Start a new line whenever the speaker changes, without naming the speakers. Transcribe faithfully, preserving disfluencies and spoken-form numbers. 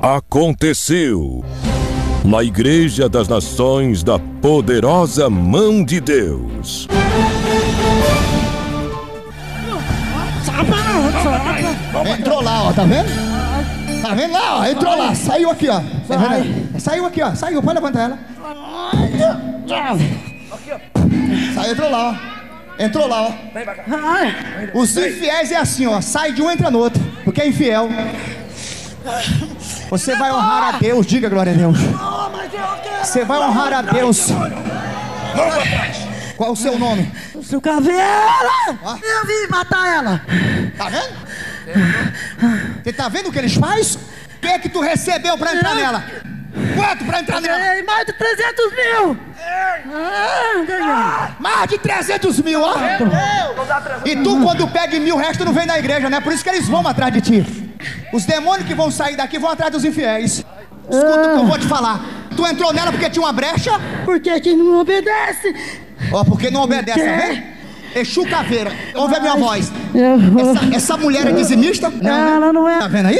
Aconteceu na Igreja das Nações da Poderosa Mão de Deus.
Entrou lá, ó, tá vendo? Tá vendo lá, ó? Entrou lá, saiu aqui, ó. Tá vendo? Saiu aqui, ó. Saiu, pode levantar ela. Saiu, entrou lá, ó. Entrou lá, ó. Os infiéis é assim, ó. Sai de um, entra no outro. Porque é infiel. Você vai honrar a Deus, diga glória a Deus. Você vai honrar a Deus. Qual é o seu nome?
Seu Caveira! Ah? Eu vim matar ela.
Tá vendo? Você tá vendo o que eles fazem? O que é que tu recebeu pra entrar nela? Quanto pra entrar nela?
Ganhei mais de trezentos mil. Ah, ganhei.
Mais de trezentos mil, ó. E tu, quando pega mil, o resto não vem na igreja, né? Por isso que eles vão atrás de ti. Os demônios que vão sair daqui vão atrás dos infiéis. Escuta o que eu vou te falar. Tu entrou nela porque tinha uma brecha?
Porque que não obedece.
Ó, porque não obedece, tá vendo? Exu Caveira, ouve a minha voz.
Eu...
Essa, essa mulher é dizimista?
Não, ela não é.
Tá vendo aí?